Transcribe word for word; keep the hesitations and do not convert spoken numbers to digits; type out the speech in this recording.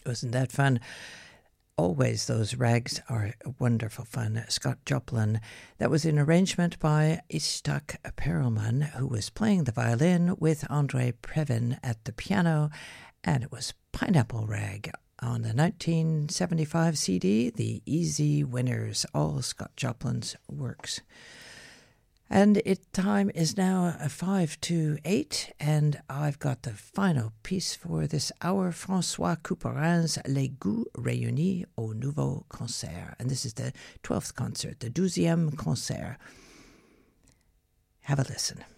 Wasn't that fun? Always those rags are wonderful fun. Scott Joplin. That was an arrangement by Istak Perelman, who was playing the violin with Andre Previn at the piano, and it was Pineapple Rag on the nineteen seventy-five C D, The Easy Winners, all Scott Joplin's works. And it time is now five to eight, and I've got the final piece for this hour, François Couperin's Les Goûts Réunis au Nouveau Concert. And this is the twelfth concert, the douzième concert. Have a listen.